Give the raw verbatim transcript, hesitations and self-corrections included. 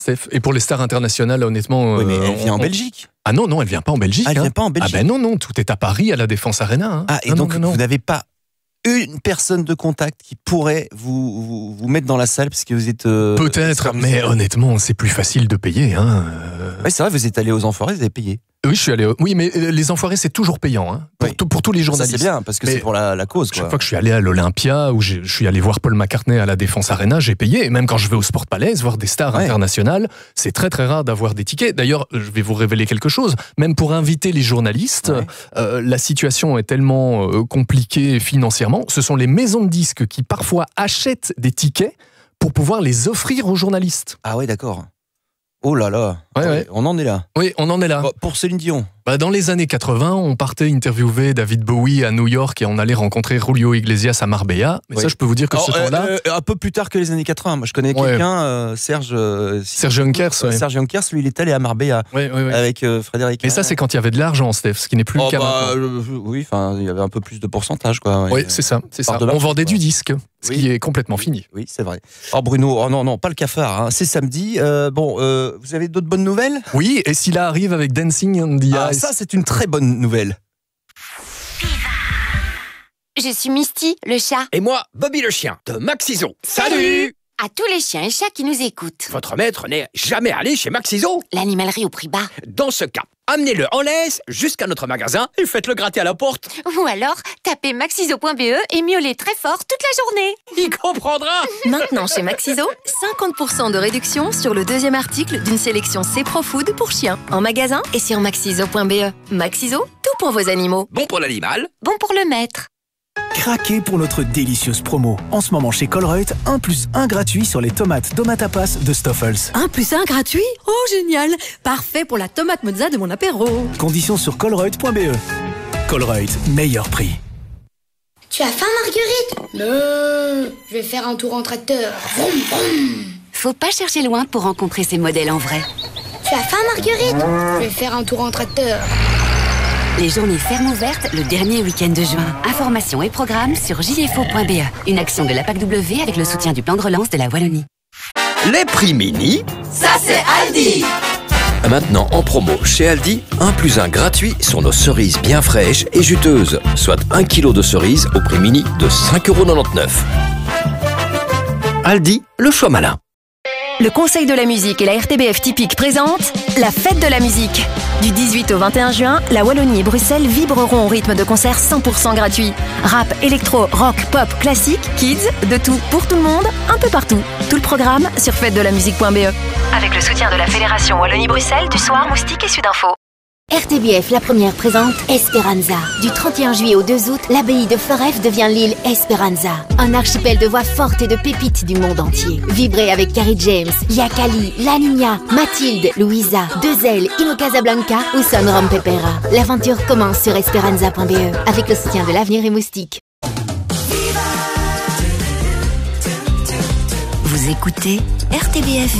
Steph. Et pour les stars internationales, honnêtement... Oui, mais euh, elle vient on- en Belgique. Ah non, non, elle vient pas en Belgique. Ah, elle hein. vient pas en Belgique. Ah ben non, non, tout est à Paris, à la Défense Arena. Hein. Ah, et non, donc non, non, vous non. n'avez pas une personne de contact qui pourrait vous, vous, vous mettre dans la salle parce que vous êtes... euh, Peut-être, star mais musical. honnêtement, c'est plus facile de payer. Hein. Euh, Ouais, c'est vrai, vous êtes allé aux Enfoirés, vous avez payé. Oui, je suis allé. au- Oui, mais euh, les Enfoirés, c'est toujours payant. Hein. Pour, Oui. tout- pour tous les Ça, journalistes. c'est bien, parce que Mais c'est pour la, la cause. Chaque Quoi. fois que je suis allé à l'Olympia, ou j'ai- je suis allé voir Paul McCartney à la Défense Arena, j'ai payé. Et même quand je vais au Sport Palace, voir des stars Ouais. internationales, c'est très très rare d'avoir des tickets. D'ailleurs, je vais vous révéler quelque chose. Même pour inviter les journalistes, Ouais. euh, la situation est tellement euh, compliquée financièrement. Ce sont les maisons de disques qui parfois achètent des tickets pour pouvoir les offrir aux journalistes. Ah ouais, d'accord. Oh là là. Ouais, ouais. On en est là. Oui, on en est là. Oh, pour Céline Dion. Bah, dans les années quatre-vingts, on partait interviewer David Bowie à New York et on allait rencontrer Julio Iglesias à Marbella. Mais Oui. ça, je peux vous dire que Alors, ce euh, temps-là, euh, un peu plus tard que les années quatre-vingts. Moi, je connais Ouais. quelqu'un, euh, Serge. euh, Serge Junkers, ouais. Serge Junkers, lui, il est allé à Marbella Ouais, ouais, ouais. avec euh, Frédéric. Mais ça, c'est quand il y avait de l'argent, Steph, ce qui n'est plus Oh, le cas bah, maintenant. euh, oui, enfin, il y avait un peu plus de pourcentage, quoi. Oui, Ouais. c'est ça, c'est ça. part de On marché, vendait quoi. du disque, ce Oui. qui est complètement fini. Oui, c'est vrai. Oh Bruno, oh non, non, pas le cafard. Hein. C'est samedi. Euh, bon, euh, vous avez d'autres bonnes nouvelles? Oui, et s'il arrive avec Dancing on the Ah, Ice. ça, c'est une très bonne nouvelle. Je suis Misty, le chat. Et moi, Bobby le chien, de Maxiso. Salut! À tous les chiens et chats qui nous écoutent. Votre maître n'est jamais allé chez Maxiso. L'animalerie au prix bas. Dans ce cas, amenez-le en laisse jusqu'à notre magasin et faites-le gratter à la porte. Ou alors, tapez maxiso point b e et miaulez très fort toute la journée. Il comprendra. Maintenant chez Maxiso, cinquante pour cent de réduction sur le deuxième article d'une sélection C Pro Food pour chiens. En magasin et sur maxiso point b e. Maxiso, tout pour vos animaux. Bon pour l'animal. Bon pour le maître. Craquez pour notre délicieuse promo. En ce moment chez Colruyt, un plus un gratuit sur les tomates Domatapas de Stoffels. Un plus un gratuit? Oh, génial! Parfait pour la tomate mozza de mon apéro. Conditions sur colruyt point b e. Colruyt, meilleur prix. Tu as faim, Marguerite? Non, je vais faire un tour en tracteur. Vroom, vroom. Faut pas chercher loin pour rencontrer ces modèles en vrai. Tu as faim, Marguerite? Je vais faire un tour en tracteur. Les journées fermes ouvertes le dernier week-end de juin. Informations et programmes sur j f o point b e. Une action de la P A C W avec le soutien du plan de relance de la Wallonie. Les prix mini. Ça, c'est Aldi! Maintenant en promo chez Aldi, un plus un gratuit sur nos cerises bien fraîches et juteuses. Soit un kilo de cerises au prix mini de cinq euros quatre-vingt-dix-neuf. Aldi, le choix malin. Le Conseil de la musique et la R T B F Typique présentent la Fête de la musique. Du dix-huit au vingt et un juin, la Wallonie et Bruxelles vibreront au rythme de concerts cent pour cent gratuits. Rap, électro, rock, pop, classique, kids, de tout pour tout le monde, un peu partout. Tout le programme sur fête de la musique point b e. Avec le soutien de la Fédération Wallonie-Bruxelles, du Soir, Moustique et Sudinfo. R T B F, la première, présente Esperanza. Du trente et un juillet au deux août, l'abbaye de Foref devient l'île Esperanza. Un archipel de voix fortes et de pépites du monde entier. Vibrez avec Carrie James, Yakali, La Niña, Mathilde, Louisa, Dezel, Ino Casablanca ou Son Rompepera. L'aventure commence sur esperanza point b e avec le soutien de l'Avenir et Moustique. Vous écoutez R T B F